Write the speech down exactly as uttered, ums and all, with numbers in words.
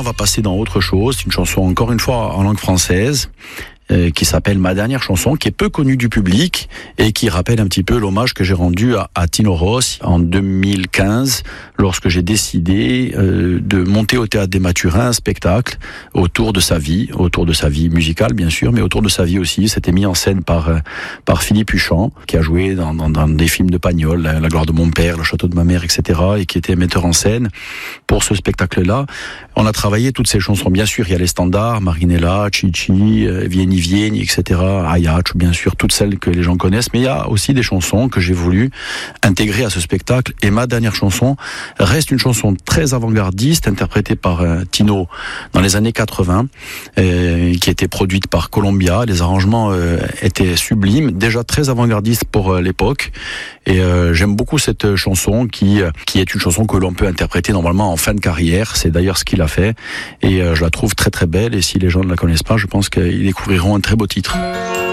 va passer dans autre chose. C'est une chanson encore une fois en langue française. Euh, qui s'appelle Ma dernière chanson, qui est peu connue du public et qui rappelle un petit peu l'hommage que j'ai rendu à, à Tino Rossi en deux mille quinze, lorsque j'ai décidé euh, de monter au Théâtre des Mathurins un spectacle autour de sa vie, autour de sa vie musicale bien sûr, mais autour de sa vie aussi. C'était mis en scène par euh, par Philippe Huchon, qui a joué dans, dans, dans des films de Pagnol, la, la gloire de mon père, Le château de ma mère, et cetera, et qui était metteur en scène pour ce spectacle-là. On a travaillé toutes ces chansons. Bien sûr, il y a les standards, Marinella, Chichi, euh, Vieni Vieni, et cetera, Ayach, bien sûr, toutes celles que les gens connaissent, mais il y a aussi des chansons que j'ai voulu intégrer à ce spectacle, et ma dernière chanson reste une chanson très avant-gardiste, interprétée par euh, Tino dans les années quatre-vingts, euh, qui était produite par Columbia. Les arrangements euh, étaient sublimes, déjà très avant-gardistes pour euh, l'époque, et euh, j'aime beaucoup cette chanson qui, euh, qui est une chanson que l'on peut interpréter normalement en fin de carrière. C'est d'ailleurs ce qu'il a fait, et euh, je la trouve très très belle, et si les gens ne la connaissent pas, je pense qu'ils découvriront un très beau titre.